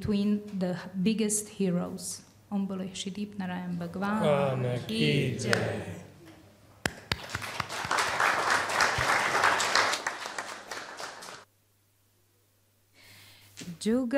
between the biggest heroes. Om Bolo Shri Narayan Bhagwan Ki Jai. Juga